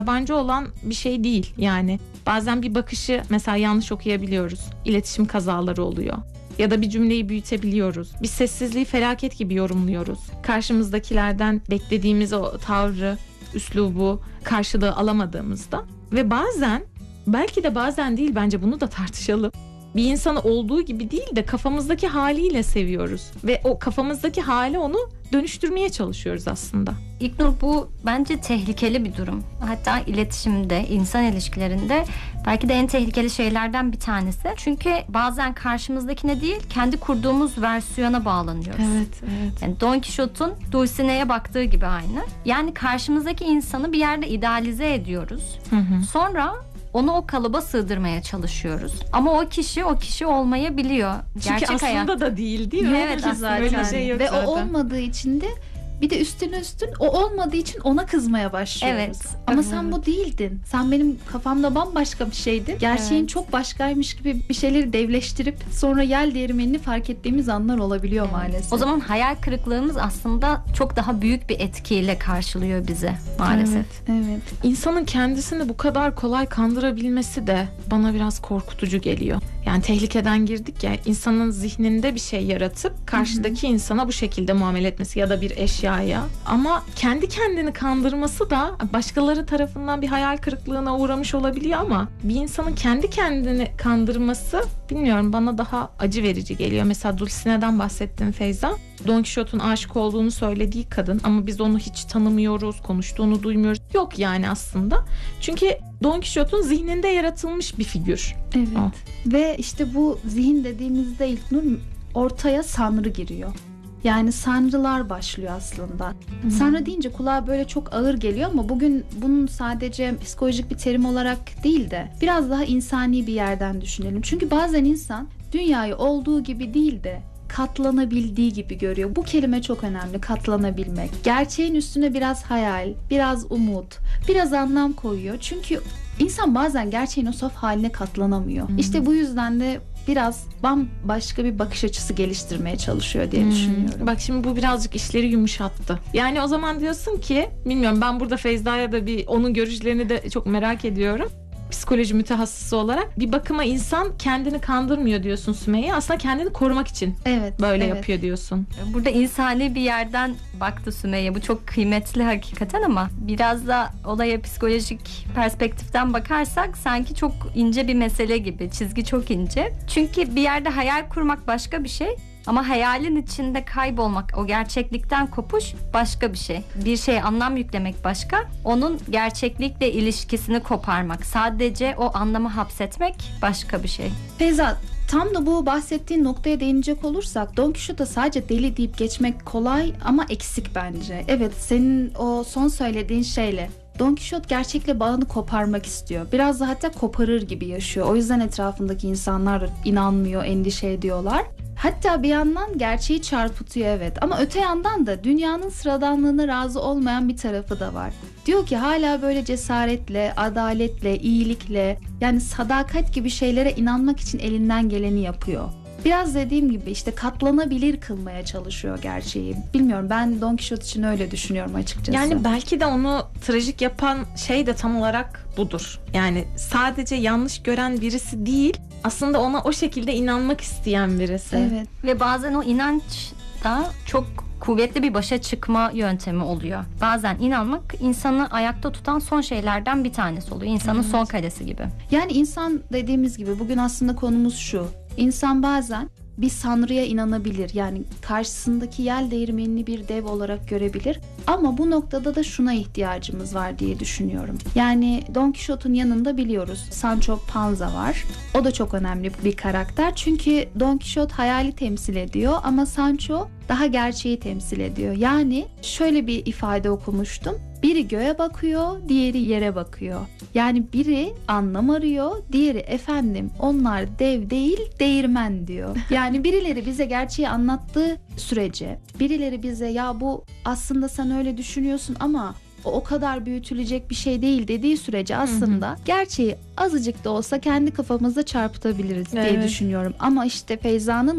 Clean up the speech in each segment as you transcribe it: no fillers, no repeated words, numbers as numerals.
yabancı olan bir şey değil yani. Bazen bir bakışı mesela yanlış okuyabiliyoruz. İletişim kazaları oluyor. Ya da bir cümleyi büyütebiliyoruz. Bir sessizliği felaket gibi yorumluyoruz. Karşımızdakilerden beklediğimiz o tavrı, üslubu, karşılığı alamadığımızda. Ve bazen, belki de bazen değil, bence bunu da tartışalım. Bir insanı olduğu gibi değil de kafamızdaki haliyle seviyoruz. Ve o kafamızdaki hali onu dönüştürmeye çalışıyoruz aslında. İlknur, bu bence tehlikeli bir durum. Hatta iletişimde, insan ilişkilerinde belki de en tehlikeli şeylerden bir tanesi. Çünkü bazen karşımızdakine değil, kendi kurduğumuz versiyona bağlanıyoruz. Evet. Yani Don Quixote'un Dulcinea'ya baktığı gibi aynı. Yani karşımızdaki insanı bir yerde idealize ediyoruz. Sonra onu o kalıba sığdırmaya çalışıyoruz. Ama o kişi olmayabiliyor. Çünkü Gerçek aslında hayat da değil mi? Evet, aslında öyle şey yok Ve zaten. o olmadığı için de bir de üstüne o olmadığı için ona kızmaya başlıyoruz. Evet. Ama sen bu değildin. Sen benim kafamda bambaşka bir şeydin. Gerçeğin çok başkaymış gibi bir şeyleri devleştirip sonra yel değirmenini fark ettiğimiz anlar olabiliyor maalesef. O zaman hayal kırıklığımız aslında çok daha büyük bir etkiyle karşılıyor bizi maalesef. Evet. İnsanın kendisini bu kadar kolay kandırabilmesi de bana biraz korkutucu geliyor. Yani tehlikeden girdik ya, insanın zihninde bir şey yaratıp karşıdaki insana bu şekilde muamele etmesi ya da bir eşyaya. Ama kendi kendini kandırması da başkaları tarafından bir hayal kırıklığına uğramış olabiliyor ama bir insanın kendi kendini kandırması, bilmiyorum, bana daha acı verici geliyor. Mesela Dulcinea'dan bahsettin Feyza. Don Quixote'un aşık olduğunu söylediği kadın ama biz onu hiç tanımıyoruz, konuştuğunu duymuyoruz. Yok yani aslında. Çünkü Don Quixote'un zihninde yaratılmış bir figür. Evet. O. Ve işte bu zihin dediğimizde İlknur, ortaya sanrı giriyor. Yani sanrılar başlıyor aslında. Sanrı deyince kulağa böyle çok ağır geliyor ama bugün bunun sadece psikolojik bir terim olarak değil de biraz daha insani bir yerden düşünelim. Çünkü bazen insan dünyayı olduğu gibi değil de katlanabildiği gibi görüyor. Bu kelime çok önemli, katlanabilmek. Gerçeğin üstüne biraz hayal, biraz umut, biraz anlam koyuyor. Çünkü insan bazen gerçeğin o saf haline katlanamıyor. İşte bu yüzden de biraz bambaşka bir bakış açısı geliştirmeye çalışıyor diye düşünüyorum. Bak şimdi bu birazcık işleri yumuşattı. Yani o zaman diyorsun ki, bilmiyorum, ben burada Feyza'ya da bir onun görüşlerini de çok merak ediyorum. Psikoloji mütehassısı olarak bir bakıma insan kendini kandırmıyor diyorsun Sümeyye. Aslında kendini korumak için böyle yapıyor diyorsun. Burada insani bir yerden baktı Sümeyye. Bu çok kıymetli hakikaten ama biraz da olaya psikolojik perspektiften bakarsak sanki çok ince bir mesele gibi. Çizgi çok ince. Çünkü bir yerde hayal kurmak başka bir şey. Ama hayalin içinde kaybolmak, o gerçeklikten kopuş başka bir şey. Bir şeye anlam yüklemek başka, onun gerçeklikle ilişkisini koparmak, sadece o anlamı hapsetmek başka bir şey. Feyza, tam da bu bahsettiğin noktaya değinecek olursak, Don Quixote'a sadece deli deyip geçmek kolay ama eksik bence. Evet, senin o son söylediğin şeyle Don Quixote gerçekle bağını koparmak istiyor. Biraz da hatta koparır gibi yaşıyor. O yüzden etrafındaki insanlar inanmıyor, endişe ediyorlar. Hatta bir yandan gerçeği çarpıtıyor, evet. Ama öte yandan da dünyanın sıradanlığına razı olmayan bir tarafı da var. Diyor ki hala böyle cesaretle, adaletle, iyilikle, yani sadakat gibi şeylere inanmak için elinden geleni yapıyor. Biraz dediğim gibi işte katlanabilir kılmaya çalışıyor gerçeği. Bilmiyorum, ben Don Quixote için öyle düşünüyorum açıkçası. Yani belki de onu trajik yapan şey de tam olarak budur. Yani sadece yanlış gören birisi değil, aslında ona o şekilde inanmak isteyen birisi. Evet. Ve bazen o inanç da çok kuvvetli bir başa çıkma yöntemi oluyor. Bazen inanmak insanı ayakta tutan son şeylerden bir tanesi oluyor. İnsanın son kalesi gibi. Yani insan dediğimiz gibi bugün aslında konumuz şu. İnsan bazen bir sanrıya inanabilir. Yani karşısındaki yel değirmenini bir dev olarak görebilir. Ama bu noktada da şuna ihtiyacımız var diye düşünüyorum. Yani Don Quixote'un yanında biliyoruz Sancho Panza var. O da çok önemli bir karakter. Çünkü Don Quixote hayali temsil ediyor ama Sancho daha gerçeği temsil ediyor. Yani şöyle bir ifade okumuştum. Biri göğe bakıyor, diğeri yere bakıyor. Yani biri anlam arıyor, diğeri efendim onlar dev değil değirmen diyor. Yani birileri bize gerçeği anlattığı sürece, birileri bize ya bu aslında sen öyle düşünüyorsun ama o kadar büyütülecek bir şey değil dediği sürece aslında gerçeği azıcık da olsa kendi kafamızda çarpıtabiliriz diye düşünüyorum. Ama işte Feyza'nın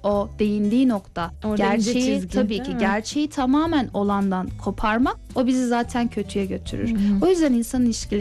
o değindiği nokta, Orada ince gerçeği çizgi, tabii değil ki mi? gerçeği tamamen olandan koparmak, o bizi zaten kötüye götürür. Hı hı. O yüzden insan ilişkileri